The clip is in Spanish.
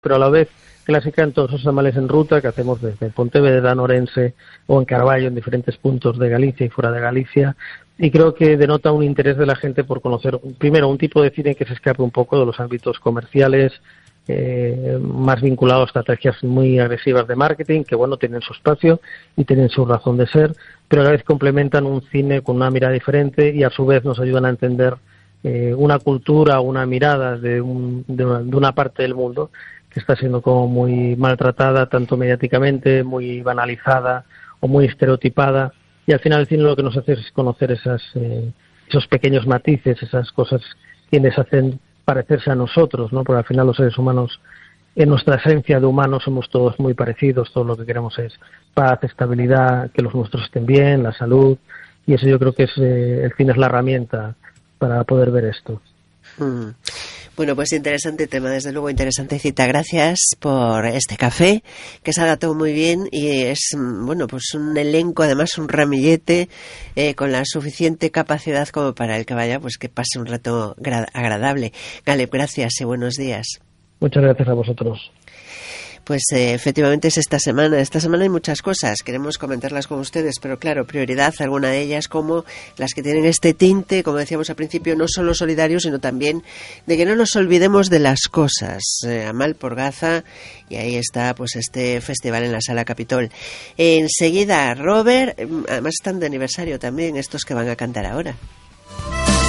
pero a la vez clásica en todos esos ramales en ruta que hacemos desde Pontevedra, Orense o en Carballo, en diferentes puntos de Galicia y fuera de Galicia, y creo que denota un interés de la gente por conocer, primero, un tipo de cine que se escape un poco de los ámbitos comerciales, más vinculados a estrategias muy agresivas de marketing, que bueno, tienen su espacio y tienen su razón de ser, pero a la vez complementan un cine con una mirada diferente y a su vez nos ayudan a entender una cultura, una mirada de una parte del mundo que está siendo como muy maltratada, tanto mediáticamente, muy banalizada o muy estereotipada, y al final el cine lo que nos hace es conocer esos pequeños matices, esas cosas que les hacen parecerse a nosotros, ¿no? Porque al final los seres humanos, en nuestra esencia de humanos, somos todos muy parecidos, todo lo que queremos es paz, estabilidad, que los nuestros estén bien, la salud, y eso yo creo que el cine es la herramienta para poder ver esto. Bueno, pues interesante tema, desde luego interesante cita. Gracias por este café, que se ha adaptado muy bien y es, bueno, pues un elenco, además un ramillete con la suficiente capacidad como para el que vaya, pues que pase un rato agradable. Galeb, gracias y buenos días. Muchas gracias a vosotros. Pues efectivamente es esta semana. Esta semana hay muchas cosas, queremos comentarlas con ustedes, pero claro, prioridad alguna de ellas como las que tienen este tinte, como decíamos al principio, no solo solidario, sino también de que no nos olvidemos de las cosas. Amal por Gaza, y ahí está pues este festival en la Sala Capitol. Enseguida, Robert, además están de aniversario también estos que van a cantar ahora.